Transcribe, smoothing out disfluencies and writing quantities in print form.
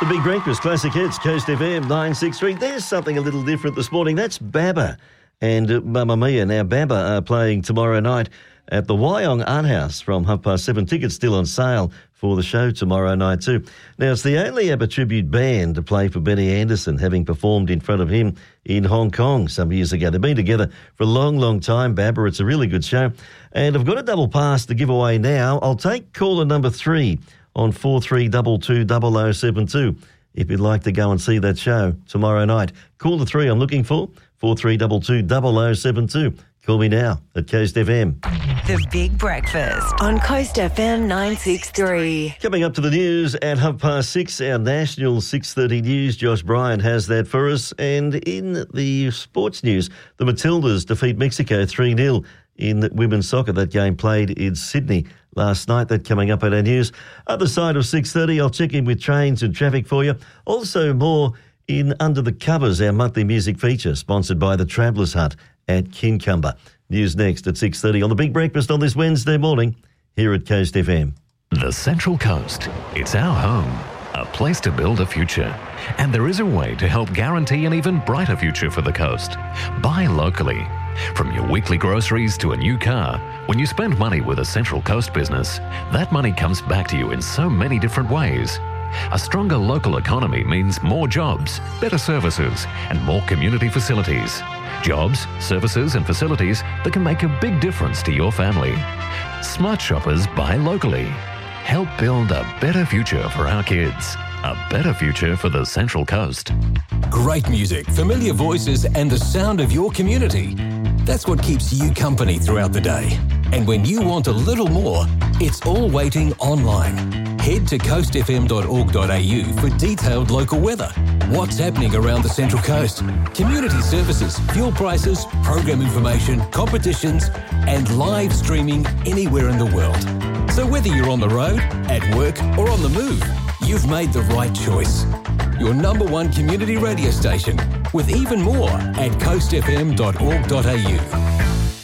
The Big Breakfast, Classic Hits, Coast FM 963. There's something a little different this morning. That's Baba and Mamma Mia. Now, Baba are playing tomorrow night at the Wyong Art House from 7:30. Tickets still on sale for the show tomorrow night too. Now, it's the only ABBA tribute band to play for Benny Andersson, having performed in front of him in Hong Kong some years ago. They've been together for a long, long time, Baba. It's a really good show. And I've got a double pass to give away now. I'll take caller number 3 on 43220072 if you'd like to go and see that show tomorrow night. Call the 3 I'm looking for, 43220072. Call me now at Coast FM. The Big Breakfast on Coast FM 963. Coming up to the news at 6:30, our national 6:30 news. Josh Bryan has that for us. And in the sports news, the Matildas defeat Mexico 3-0 in women's soccer. That game played in Sydney last night. That coming up at our news. Other side of 6:30, I'll check in with trains and traffic for you. Also more in Under the Covers, our monthly music feature, sponsored by the Travellers Hut at Kincumber. News next at 6:30 on The Big Breakfast on this Wednesday morning here at Coast FM. The Central Coast. It's our home, a place to build a future. And there is a way to help guarantee an even brighter future for the coast. Buy locally. From your weekly groceries to a new car, when you spend money with a Central Coast business, that money comes back to you in so many different ways. A stronger local economy means more jobs, better services, and more community facilities. Jobs, services, and facilities that can make a big difference to your family. Smart shoppers buy locally. Help build a better future for our kids. A better future for the Central Coast. Great music, familiar voices, and the sound of your community. That's what keeps you company throughout the day. And when you want a little more, it's all waiting online. Head to coastfm.org.au for detailed local weather, what's happening around the Central Coast, community services, fuel prices, program information, competitions, and live streaming anywhere in the world. So whether you're on the road, at work, or on the move, you've made the right choice. Your number one community radio station, with even more at coastfm.org.au.